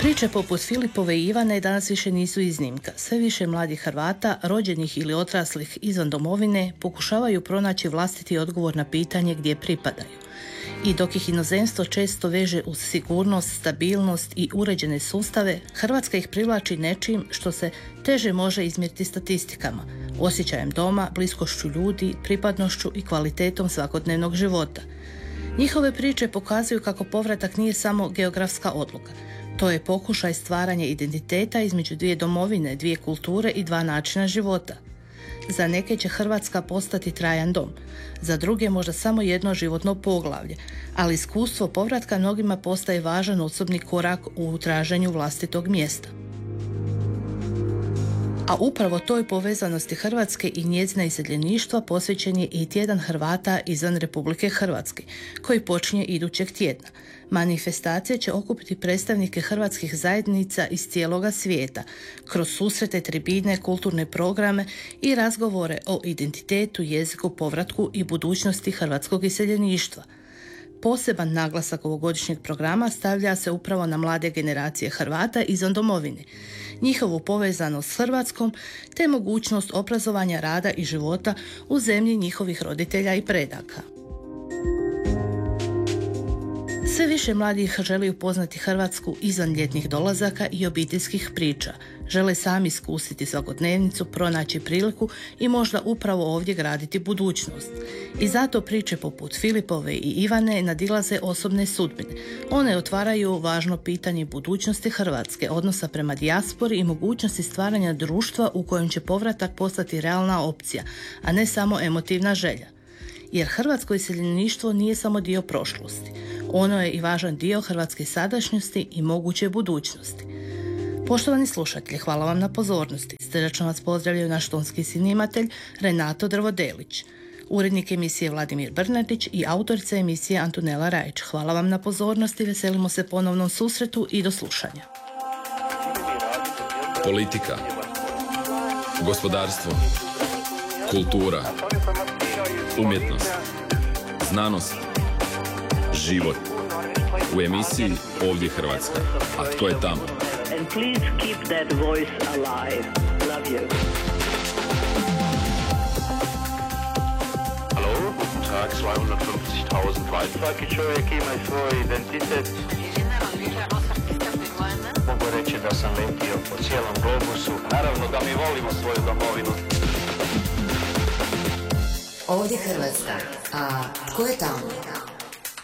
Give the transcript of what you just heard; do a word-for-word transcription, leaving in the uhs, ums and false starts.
Priče poput Filipove i Ivane danas više nisu iznimka. Sve više mladih Hrvata, rođenih ili odraslih izvan domovine, pokušavaju pronaći vlastiti odgovor na pitanje gdje pripadaju. I dok ih inozemstvo često veže uz sigurnost, stabilnost i uređene sustave, Hrvatska ih privlači nečim što se teže može izmjeriti statistikama, osjećajem doma, bliskošću ljudi, pripadnošću i kvalitetom svakodnevnog života. Njihove priče pokazuju kako povratak nije samo geografska odluka. To je pokušaj stvaranja identiteta između dvije domovine, dvije kulture i dva načina života. Za neke će Hrvatska postati trajan dom, za druge možda samo jedno životno poglavlje, ali iskustvo povratka mnogima postaje važan osobni korak u traženju vlastitog mjesta. A upravo toj povezanosti Hrvatske i njezina iseljeništva posvećen je i tjedan Hrvata izvan Republike Hrvatske, koji počinje idućeg tjedna. Manifestacije će okupiti predstavnike hrvatskih zajednica iz cijeloga svijeta, kroz susrete, tribine, kulturne programe i razgovore o identitetu, jeziku, povratku i budućnosti hrvatskog iseljeništva. Poseban naglasak ovogodišnjeg programa stavlja se upravo na mlade generacije Hrvata izvan domovine, njihovu povezanost s Hrvatskom te mogućnost obrazovanja, rada i života u zemlji njihovih roditelja i predaka. Sve više mladih želi upoznati Hrvatsku izvan ljetnih dolazaka i obiteljskih priča. Žele sami iskusiti svakodnevnicu, pronaći priliku i možda upravo ovdje graditi budućnost. I zato priče poput Filipove i Ivane nadilaze osobne sudbine. One otvaraju važno pitanje budućnosti Hrvatske, odnosa prema dijaspori i mogućnosti stvaranja društva u kojem će povratak postati realna opcija, a ne samo emotivna želja. Jer hrvatsko iseljeništvo nije samo dio prošlosti. Ono je i važan dio hrvatske sadašnjosti i moguće budućnosti. Poštovani slušatelji, hvala vam na pozornosti. Srdačno vas pozdravljaju naš tonski snimatelj Renato Drvodelić, urednik emisije Vladimir Brnadić i autorica emisije Antonela Rajić. Hvala vam na pozornosti, veselimo se ponovnom susretu i do slušanja. Politika, gospodarstvo, kultura, umjetnost, znanost, život. U emisiji Ovdje Hrvatska. A tko je tamo? And please keep that voice alive. Love you. Hallo, guten Tag, zweihundertfünfzigtausend Waldfrake čovjek ima svoj identitet. Mogu reći da sam letio po cijelom globusu. Naravno da mi volimo svoju domovinu. Ovdje Hrvatska. A tko je tamo?